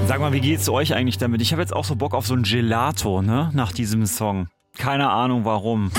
Sag mal, wie geht's euch eigentlich damit? Ich habe jetzt auch so Bock auf so ein Gelato, ne? Nach diesem Song. Keine Ahnung warum.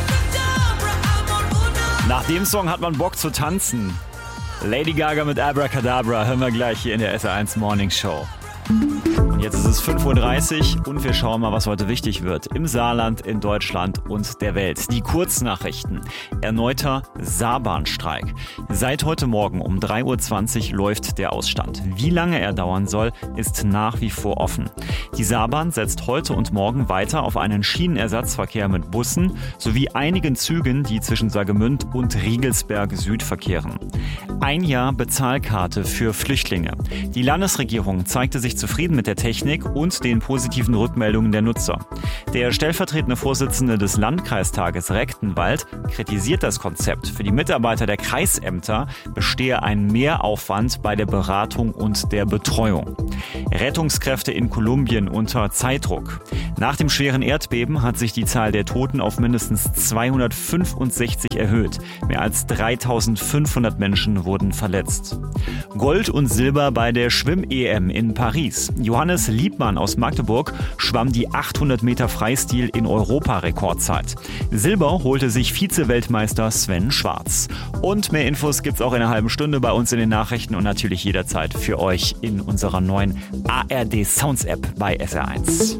Nach dem Song hat man Bock zu tanzen. Lady Gaga mit Abracadabra hören wir gleich hier in der SR1 Morning Show. Und jetzt ist es 5:30 Uhr und wir schauen mal, was heute wichtig wird. Im Saarland, in Deutschland und der Welt. Die Kurznachrichten. Erneuter Saarbahnstreik. Seit heute Morgen um 3:20 Uhr läuft der Ausstand. Wie lange er dauern soll, ist nach wie vor offen. Die Saarbahn setzt heute und morgen weiter auf einen Schienenersatzverkehr mit Bussen sowie einigen Zügen, die zwischen Saargemünd und Riegelsberg Süd verkehren. 1 Jahr Bezahlkarte für Flüchtlinge. Die Landesregierung zeigte sich zufrieden mit der Technik und den positiven Rückmeldungen der Nutzer. Der stellvertretende Vorsitzende des Landkreistages Rechtenwald kritisiert das Konzept. Für die Mitarbeiter der Kreisämter bestehe ein Mehraufwand bei der Beratung und der Betreuung. Rettungskräfte in Kolumbien unter Zeitdruck. Nach dem schweren Erdbeben hat sich die Zahl der Toten auf mindestens 265 erhöht. Mehr als 3.500 Menschen wurden verletzt. Gold und Silber bei der Schwimm-EM in Paris. Johannes Liebmann aus Magdeburg schwamm die 800 Meter Freistil in Europarekordzeit. Silber holte sich Vize-Weltmeister Sven Schwarz. Und mehr Infos gibt's auch in einer halben Stunde bei uns in den Nachrichten und natürlich jederzeit für euch in unserer neuen ARD Sounds App bei SR1.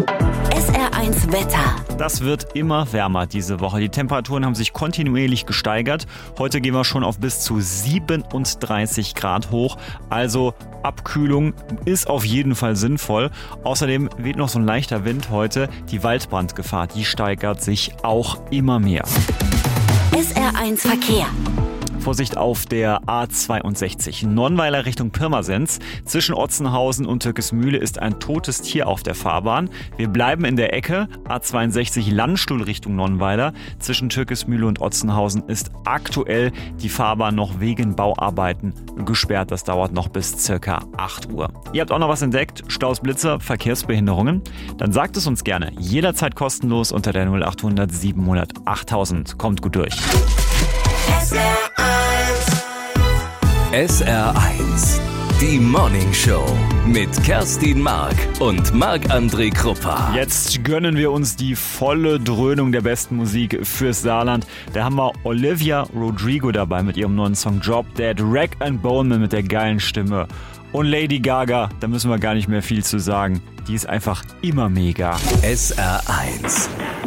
SR1 Wetter. Das wird immer wärmer diese Woche. Die Temperaturen haben sich kontinuierlich gesteigert. Heute gehen wir schon auf bis zu 37 Grad hoch. Also Abkühlung ist auf jeden Fall sinnvoll. Außerdem weht noch so ein leichter Wind heute. Die Waldbrandgefahr, die steigert sich auch immer mehr. SR1 Verkehr. Vorsicht auf der A62 Nonnweiler Richtung Pirmasens. Zwischen Otzenhausen und Türkesmühle ist ein totes Tier auf der Fahrbahn. Wir bleiben in der Ecke. A62 Landstuhl Richtung Nonnweiler. Zwischen Türkesmühle und Otzenhausen ist aktuell die Fahrbahn noch wegen Bauarbeiten gesperrt. Das dauert noch bis circa 8 Uhr. Ihr habt auch noch was entdeckt? Staus, Blitzer, Verkehrsbehinderungen? Dann sagt es uns gerne. Jederzeit kostenlos unter der 0800 700 8000. Kommt gut durch. SR1, die Morning Show mit Kerstin Mark und Marc-André Kruppa. Jetzt gönnen wir uns die volle Dröhnung der besten Musik fürs Saarland. Da haben wir Olivia Rodrigo dabei mit ihrem neuen Song Drop Dead, Rag & Bone mit der geilen Stimme. Und Lady Gaga, da müssen wir gar nicht mehr viel zu sagen. Die ist einfach immer mega. SR1,